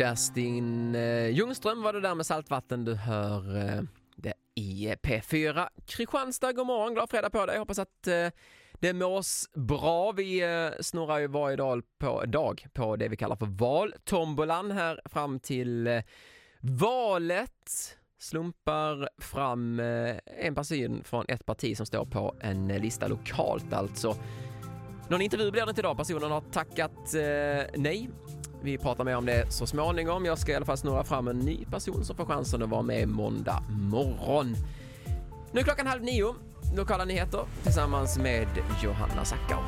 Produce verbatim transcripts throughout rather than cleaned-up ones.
Kerstin eh, Ljungström var det där med Saltvatten. Du hör eh, det i P fyra. Kristianstad, god morgon, glad fredag på dig. Jag hoppas att eh, det mås bra. Vi eh, snurrar ju varje dag på, dag på det vi kallar för valtombolan här fram till eh, valet. Slumpar fram eh, en person från ett parti som står på en lista lokalt alltså. Någon intervju blir det inte idag. Personen har tackat eh, nej. Vi pratar mer om det så småningom. Jag ska i alla fall snurra fram en ny person som får chansen att vara med måndag morgon. Nu är klockan halv nio. Lokala nyheter tillsammans med Johanna Sackau.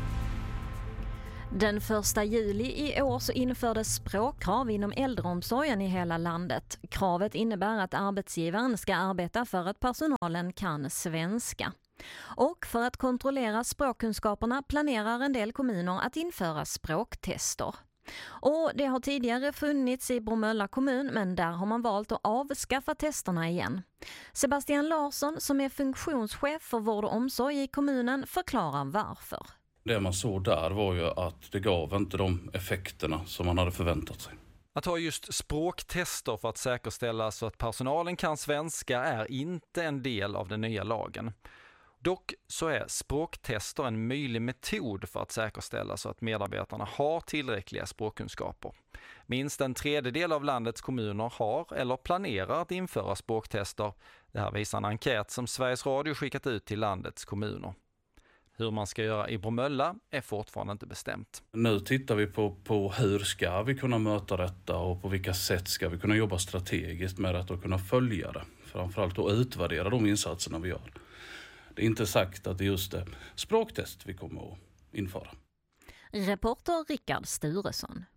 Den första juli i år så infördes språkkrav inom äldreomsorgen i hela landet. Kravet innebär att arbetsgivaren ska arbeta för att personalen kan svenska. Och för att kontrollera språkkunskaperna planerar en del kommuner att införa språktester. Och det har tidigare funnits i Bromölla kommun, men där har man valt att avskaffa testerna igen. Sebastian Larsson, som är funktionschef för vård och omsorg i kommunen, förklarar varför. Det man såg där var ju att det gav inte de effekterna som man hade förväntat sig. Att ha just språktester för att säkerställa så att personalen kan svenska är inte en del av den nya lagen. Dock så är språktester en möjlig metod för att säkerställa så att medarbetarna har tillräckliga språkkunskaper. Minst en tredjedel av landets kommuner har eller planerar att införa språktester. Det här visar en enkät som Sveriges Radio skickat ut till landets kommuner. Hur man ska göra i Bromölla är fortfarande inte bestämt. Nu tittar vi på, på hur ska vi kunna möta detta och på vilka sätt ska vi kunna jobba strategiskt med att kunna följa det. Framförallt att utvärdera de insatserna vi gör. Det är inte sagt att det är just det språktest vi kommer att införa. Reporter Rickard Sturesson.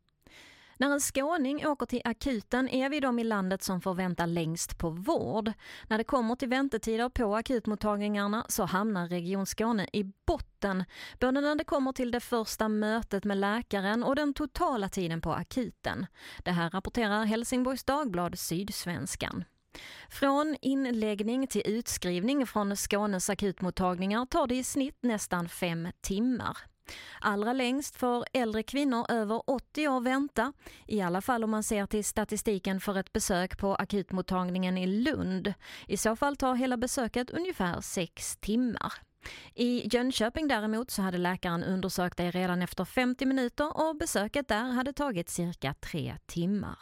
När en skåning åker till akuten är vi de i landet som får vänta längst på vård. När det kommer till väntetider på akutmottagningarna så hamnar Region Skåne i botten. Både när det kommer till det första mötet med läkaren och den totala tiden på akuten. Det här rapporterar Helsingborgs Dagblad Sydsvenskan. Från inläggning till utskrivning från Skånes akutmottagningar tar det i snitt nästan fem timmar. Allra längst får äldre kvinnor över åttio år vänta, i alla fall om man ser till statistiken för ett besök på akutmottagningen i Lund. I så fall tar hela besöket ungefär sex timmar. I Jönköping däremot så hade läkaren undersökt dig redan efter femtio minuter och besöket där hade tagit cirka tre timmar.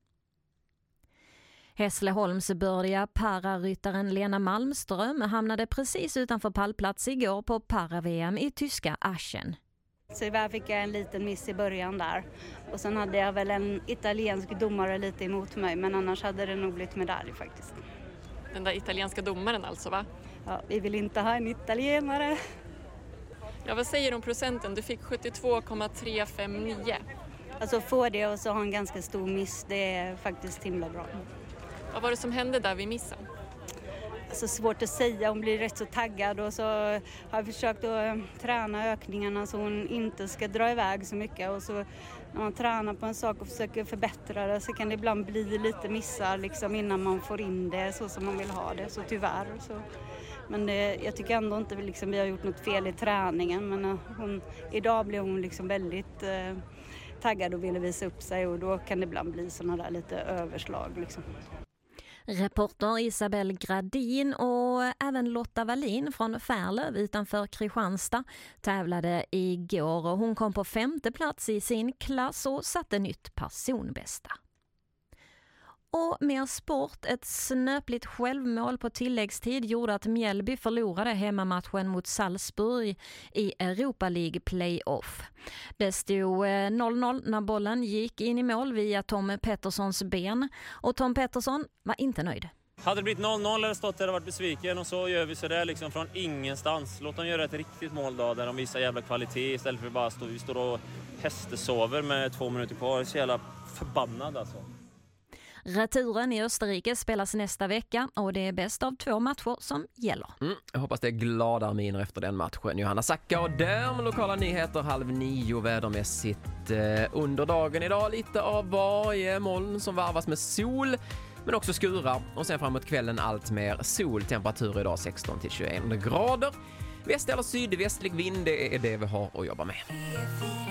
Hässleholmsbördiga pararyttaren Lena Malmström hamnade precis utanför pallplats igår på para-V M i tyska Aschen. Så där fick jag en liten miss i början där. Och sen hade jag väl en italiensk domare lite emot mig, men annars hade det nog blivit medalj faktiskt. Den där italienska domaren alltså, va? Ja, vi vill inte ha en italienare. Ja, vad säger du om procenten? Du fick sjuttiotvå komma tre fem nio. Alltså få det och så ha en ganska stor miss, det är faktiskt himla bra. Vad var det som hände där vid missen? Alltså svårt att säga, hon blir rätt så taggad och så har jag försökt att träna ökningarna så hon inte ska dra iväg så mycket. Och så när man tränar på en sak och försöker förbättra det så kan det ibland bli lite missar liksom innan man får in det så som man vill ha det, så tyvärr. Så. Men det, jag tycker ändå inte liksom, vi har gjort något fel i träningen, men hon, idag blev hon liksom väldigt eh, taggad och ville visa upp sig och då kan det ibland bli sådana där lite överslag liksom. Reporter Isabel Gradin och även Lotta Wallin från Färlöv utanför Kristianstad tävlade igår och hon kom på femte plats i sin klass och satte nytt personbästa. Och mer sport, ett snöpligt självmål på tilläggstid gjorde att Mjällby förlorade hemmamatchen mot Salzburg i Europa League Playoff. Det stod noll noll när bollen gick in i mål via Tom Petterssons ben och Tom Pettersson var inte nöjd. Hade det blivit noll noll eller stått där och varit besviken och så gör vi så där liksom från ingenstans. Låt dem göra ett riktigt mål då där de visar jävla kvalitet istället för att bara stå, vi står och hästesover med två minuter kvar. Så jävla förbannad alltså. Returen i Österrike spelas nästa vecka och det är bäst av två matcher som gäller. Mm, jag hoppas det är glada miner efter den matchen. Johanna Sacka och där med lokala nyheter halv nio vädermässigt eh, under dagen idag. Lite av varje moln som varvas med sol men också skurar och sen framåt kvällen allt mer sol. Temperatur idag sexton till tjugoett grader. Väst eller sydvästlig vind, det är det vi har att jobba med.